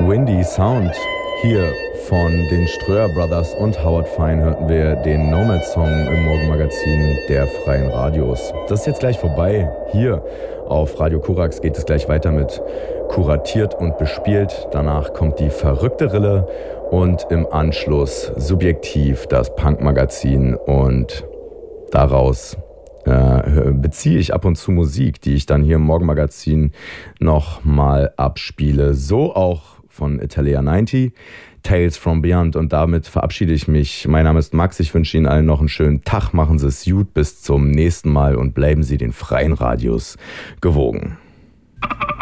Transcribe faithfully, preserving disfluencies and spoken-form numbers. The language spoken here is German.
Windy Sound. Hier von den Ströer Brothers und Howard Fine hörten wir den Nomad-Song im Morgenmagazin der Freien Radios. Das ist jetzt gleich vorbei. Hier auf Radio Korax geht es gleich weiter mit Kuratiert und Bespielt. Danach kommt die verrückte Rille und im Anschluss Subjektiv, das Punk-Magazin. Und daraus äh, beziehe ich ab und zu Musik, die ich dann hier im Morgenmagazin nochmal abspiele. So auch von Italia neunzig, Tales from Beyond. Und damit verabschiede ich mich. Mein Name ist Max. Ich wünsche Ihnen allen noch einen schönen Tag. Machen Sie es gut. Bis zum nächsten Mal und bleiben Sie den freien Radios gewogen.